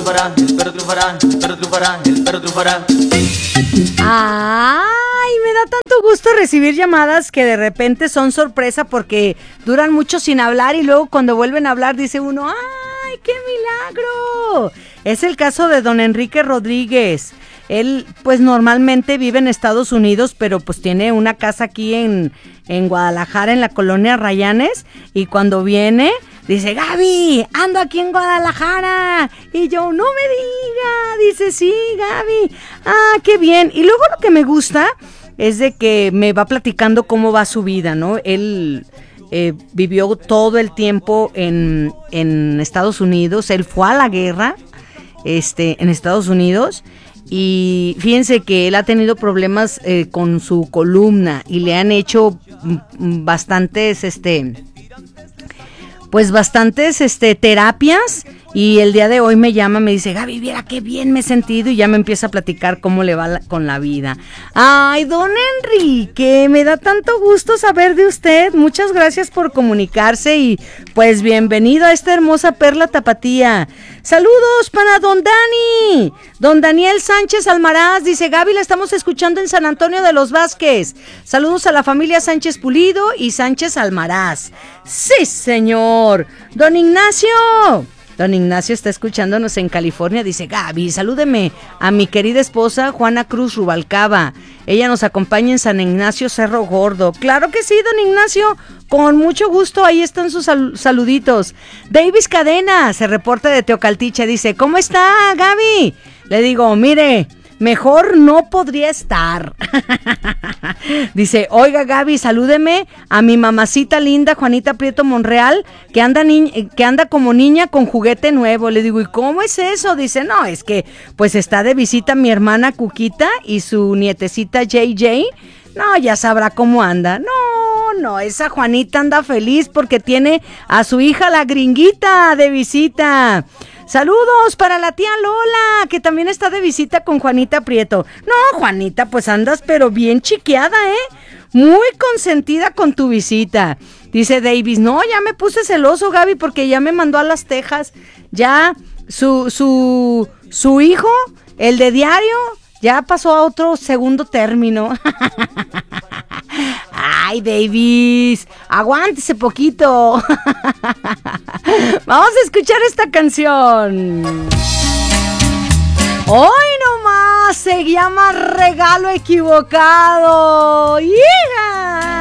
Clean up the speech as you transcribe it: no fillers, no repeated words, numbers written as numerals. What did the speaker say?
triunfará, el perro triunfará, el perro triunfará, el perro triunfará. Ay, me da tanto gusto recibir llamadas que de repente son sorpresa porque duran mucho sin hablar y luego cuando vuelven a hablar dice uno, ¡ay, qué milagro! Es el caso de don Enrique Rodríguez. Él pues normalmente vive en Estados Unidos, pero pues tiene una casa aquí en Guadalajara, en la colonia Rayanes, y cuando viene dice, Gaby, ando aquí en Guadalajara. Y yo, no me diga. Dice, sí, Gaby. Ah, qué bien. Y luego lo que me gusta es de que me va platicando cómo va su vida, ¿no? Él vivió todo el tiempo en Estados Unidos. Él fue a la guerra en Estados Unidos. Y fíjense que él ha tenido problemas con su columna y le han hecho bastantes terapias, y el día de hoy me llama, me dice, Gaby, viera qué bien me he sentido, y ya me empieza a platicar cómo le va con la vida. Ay, don Enrique, me da tanto gusto saber de usted, muchas gracias por comunicarse y pues bienvenido a esta hermosa perla tapatía. Saludos para don Dani, don Daniel Sánchez Almaraz, dice, Gaby, la estamos escuchando en San Antonio de los Vázquez. Saludos a la familia Sánchez Pulido y Sánchez Almaraz. Sí, señor. Don Ignacio está escuchándonos en California, dice, Gaby, salúdeme a mi querida esposa Juana Cruz Rubalcaba. Ella nos acompaña en San Ignacio Cerro Gordo. Claro que sí, don Ignacio, con mucho gusto, ahí están sus saluditos. Davis Cadena se reporta de Teocaltiche, dice, ¿cómo está, Gaby? Le digo, mire, mejor no podría estar. Dice, oiga, Gaby, salúdeme a mi mamacita linda, Juanita Prieto Monreal, que anda como niña con juguete nuevo. Le digo, ¿y cómo es eso? Dice, no, es que pues está de visita mi hermana Cuquita y su nietecita JJ. No, ya sabrá cómo anda. No, esa Juanita anda feliz porque tiene a su hija la gringuita de visita. Saludos para la tía Lola, que también está de visita con Juanita Prieto. No, Juanita, pues andas pero bien chiqueada, muy consentida con tu visita. Dice Davis, no, ya me puse celoso, Gaby, porque ya me mandó a las Tejas. Ya su hijo, el de diario, ya pasó a otro segundo término. Ay, Davis, aguántese poquito. Vamos a escuchar esta canción. Hoy nomás se llama Regalo Equivocado. ¡Hija!